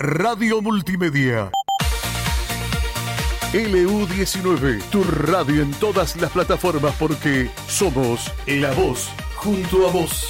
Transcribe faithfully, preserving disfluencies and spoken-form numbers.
Radio Multimedia. L U diecinueve, tu radio en todas las plataformas porque somos la voz junto a vos.